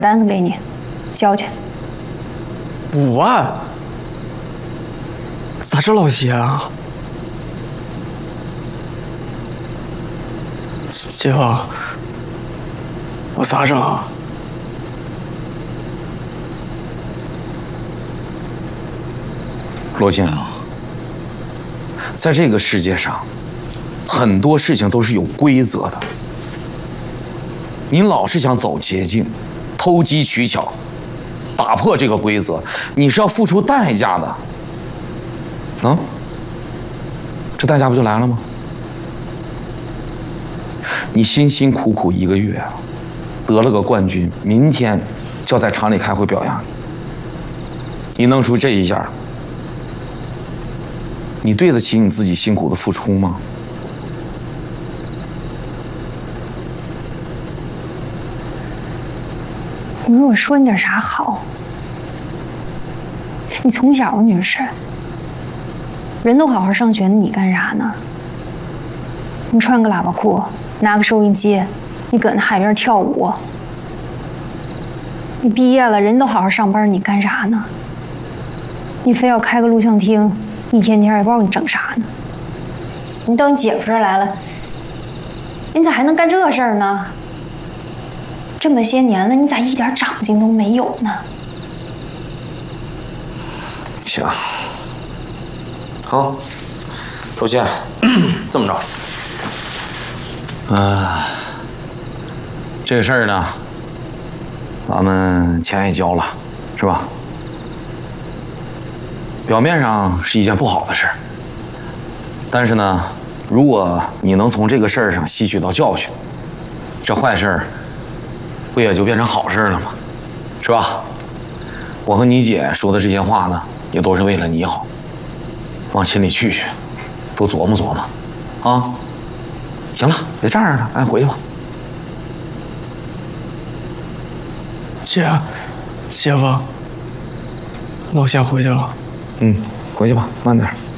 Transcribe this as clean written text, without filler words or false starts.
单子给你，交去。 5万？咋这老些啊？姐夫，我咋整啊？ 罗先生，在这个世界上，很多事情都是有规则的。您老是想走捷径，偷机取巧，打破这个规则，你是要付出代价的。这代价不就来了吗？你辛辛苦苦1个月，得了个冠军，明天就要在厂里开会表扬你，你弄出这一下，你对得起你自己辛苦的付出吗？ 你说我说你点啥好？你从小女士，人都好好上学，你干啥呢？你穿个喇叭裤，拿个收音机，你搁那海边跳舞。你毕业了，人都好好上班，你干啥呢？你非要开个录像厅，一天天也不知道你整啥呢。你到你姐夫这儿来了，你咋还能干这事儿呢？这么些年了，你咋一点长进都没有呢？ 行，好，周宪，这么着，这个事儿呢，咱们钱也交了，是吧？表面上是一件不好的事儿，但是呢，如果你能从这个事儿上吸取到教训，这坏事儿不也就变成好事了吗？是吧？我和你姐说的这些话呢，也都是为了你好，往心里去，多琢磨琢磨，啊！行了，别站着了，赶紧回去吧。 姐夫，那我先回去了。 回去吧，慢点。